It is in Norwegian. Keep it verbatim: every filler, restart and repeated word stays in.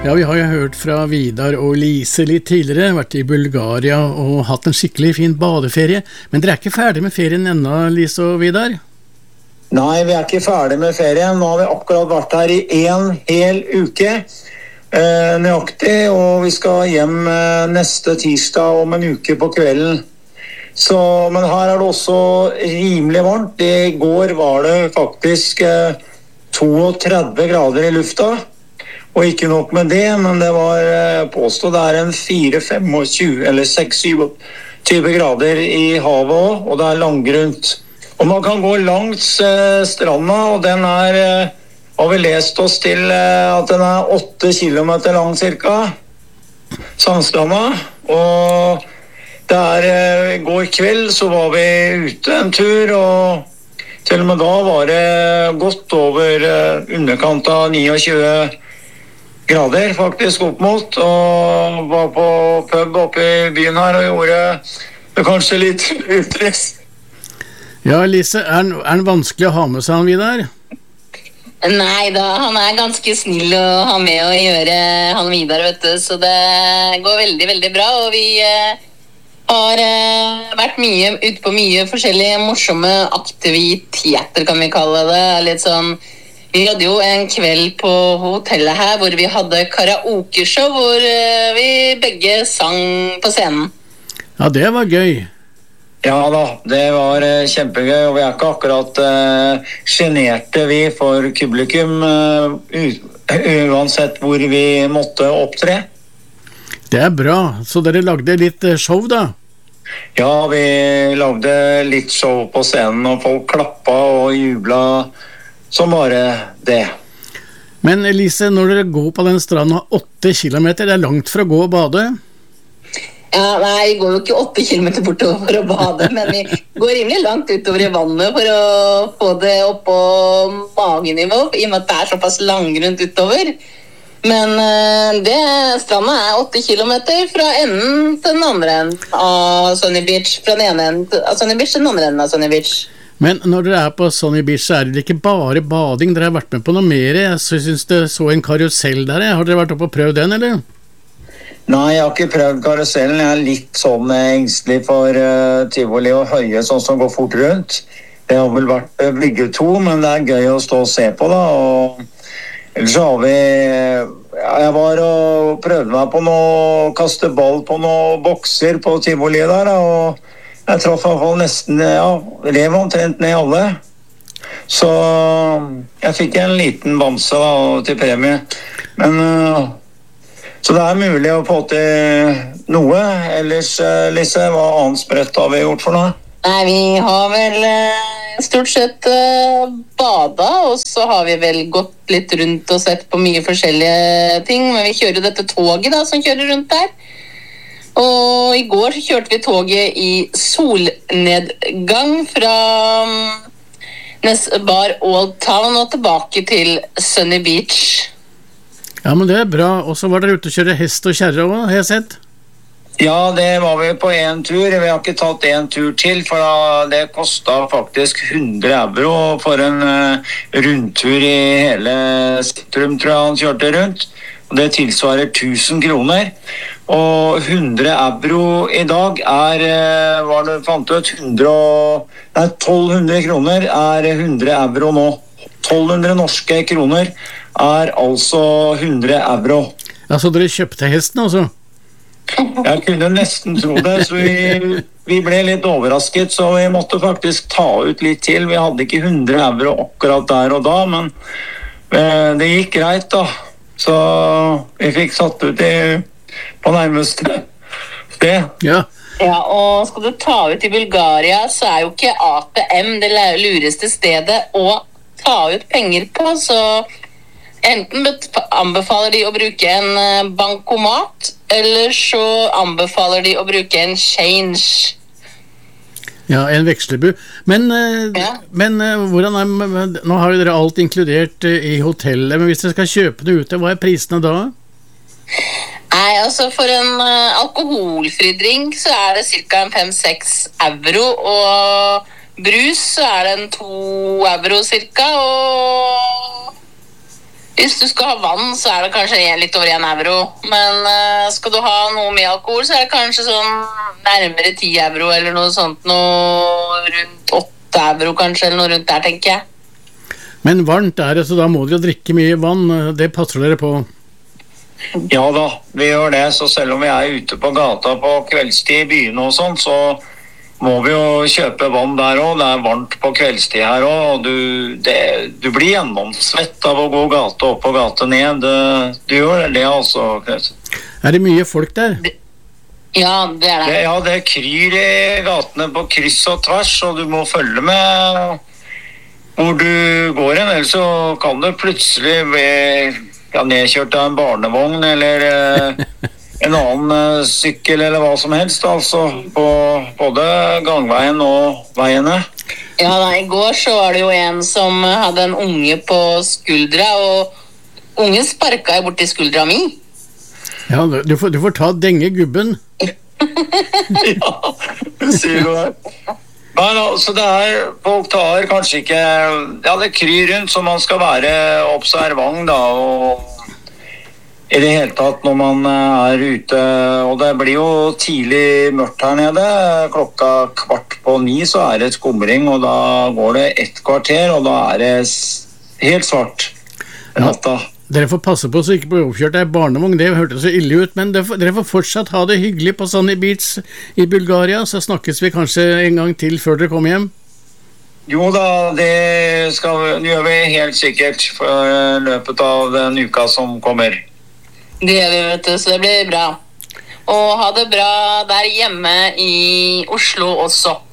Ja, vi har jo hørt fra Vidar og Lise litt tidligere, vært i Bulgaria og hatt en skikkelig fin badeferie. Men dere er ikke ferdig med ferien ennå, Lise og Vidar? Nei, vi er ikke ferdig med ferien. Nå har vi akkurat vært her i en hel uke, eh, nøyaktig, og vi skal hjem eh, neste tirsdag om en uke på kvelden. Så, men her er det også rimelig varmt. I går var det faktisk eh, trettito grader i lufta. Og ikke nok med det, men det var påstått det er en fire tjuefem eller seks tjue grader i havet også, og det er langgrunt. Og man kan gå langs eh, stranda, og den er, eh, har vi lest oss til eh, at den er åtte kilometer lang cirka, sandstranda. Og det er, eh, i går kveld så var vi ute en tur, og til og med da var det godt over eh, underkant av tjueni grader faktisk opp mot, og var på pub oppe i byen her og gjorde det kanskje litt utrest. Ja, Lise, er den, er den vanskelig å ha med seg han Vidar? Nei da, han er ganske snill å ha med å gjøre han Vidar, vet du, så det går veldig, veldig bra, og vi eh, har eh, vært mye ute på mye forskjellige morsomme aktiviteter, kan vi kalle det, litt sånn. Vi hadde jo en kveld på hotellet her hvor vi hadde karaokeshow hvor vi begge sang på scenen. Ja, det var gøy. Ja da, det var kjempegøy, og vi er ikke akkurat uh, generte vi for publikum uh, uansett hvor vi måtte opptre. Det er bra, så dere lagde litt show da? Ja, vi lagde litt show på scenen, og folk klappa og jubla som bare det. Men Elise, når dere går på den stranden åtte kilometer, det er langt for å gå og bade? Ja, nei, vi går jo ikke åtte kilometer bortover for å bade, men vi går rimelig langt utover i vannet for å få det opp på magenivå, i og med at det er såpass langgrunt utover. Men det, stranden er åtte kilometer fra enden til den andre enden av Sunny Beach, fra den ene enden av Sunny Beach til den andre enden av Sunny Beach. Men når dere er på Sunny Beach, så er det ikke bare bading, dere har vært med på noe mer. Jeg synes det så en karusell der. Har dere vært oppe og prøvd den, eller? Nei, jeg har ikke prøvd karusellen. Jeg er litt sånn engstelig for uh, tivoli og høye, sånn som går fort rundt. Det har vel vært uh, bygget to, men det er gøy å stå og se på da. Og ellers så har vi... Ja, jeg var og prøvde meg på noe, kaste ball på noen bokser på tivoli der, og jeg traff i hvert fall nesten, ja, rev omtrent ned alle. Så jeg fikk en liten bamse da, til premie. Men, uh, så det er mulig å få til noe. Ellers, uh, Lise, hva annet sprett har vi gjort for noe? Nei, vi har vel uh, stort sett uh, bada, og så har vi vel gått litt rundt og sett på mye forskjellige ting. Men vi kjører dette toget da, som kjører rundt der. Og i går så kjørte vi toget i solnedgang fra Bar Old Town og tilbake til Sunny Beach. Ja, men det er bra. Og så var dere ute og kjøre hest og kjerre også, har jeg sett? Ja, det var vi på en tur. Vi har ikke tatt en tur til, for da, det kostet faktisk hundre euro for en uh, rundtur i hele sentrum, tror jeg han kjørte rundt. Og det tilsvarer tusen kroner. Og hundre euro i dag er, hva det fant ut, tolv hundre kroner er hundre euro nå. tolv hundre norske kroner er altså hundre euro. Ja, så dere kjøpte hesten altså? Jeg kunne nesten tro det, så vi, vi ble litt overrasket, så vi måtte faktisk ta ut litt til. Vi hadde ikke hundre euro akkurat der og da, men eh, det gikk greit da. Så vi fikk satt ut i, på nærmeste sted. Ja. Ja, og skal du ta ut i Bulgaria, så er jo ikke A T M det lureste stedet å ta ut penger på, så enten anbefaler de å bruke en bankomat, eller så anbefaler de å bruke en change. Ja, en vekslebu. Men, ja. men hvordan er, nå har jo dere alt inkludert i hotellet, men hvis dere skal kjøpe det ute, hva er prisene da? Nei, altså for en uh, alkoholfri drink så er det cirka fem til seks euro, og brus så er det en to euro cirka, og Hvis du skal ha vann, så er det kanskje litt over en euro. Men uh, skal du ha noe med alkohol, så er det kanskje sånn nærmere ti euro eller noe sånt. Noe rundt åtte euro kanskje, eller noe rundt der, tenker jeg. Men varmt er det, så da må dere drikke mye vann. Det passer dere på? Ja da, vi gjør det. Så selv om vi er ute på gata på kveldstid i byene og sånn, så må vi jo kjøpe vann der også. Det er varmt på kveldstid her også, og du, det, du blir gjennomsvett av å gå gate opp og gate ned. Du, du gjør det altså, Knut. Er det mye folk der? Ja, det er det. det. Ja, det kryr i gatene på kryss og tvers, og du må følge med hvor du går hen, ellers så kan du plutselig bli ja, nedkjørt av en barnevogn, eller en annen sykkel eller hva som helst, altså på både gangveien og veiene. Ja da, i går så var det jo en som hadde en unge på skuldra, og ungen sparket jo bort i skuldra mi. Ja, du får, du får ta denge gubben. Ja, sier du det. Men altså, det er, folk tar kanskje ikke, ja, det kryr rundt, så man skal være observant da, og i det hele tatt når man er ute, og det blir jo tidlig mørkt her nede, klokka kvart på ni så er det skumring, og da går det ett kvarter, og da er det helt svart natta. Ja, dere får passe på så ikke blir oppkjørt av barnevogn, det hørtes så ille ut, men dere får fortsatt ha det hyggelig på Sunny Beach i Bulgaria, så snakkes vi kanskje en gang til før dere kommer hjem. Jo da, det skal, gjør vi helt sikkert for løpet av den uka som kommer. Det gjør vi, vet du, så det blir bra. Og ha det bra der hjemme i Oslo også.